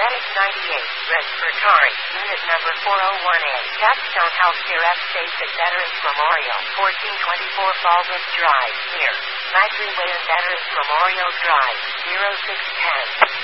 Medic 98, respiratory, unit number 401A. Capstone Healthcare F states at Veterans Memorial, 1424 Fallbrook Drive, near Factory Way and Veterans Memorial Drive, 0610.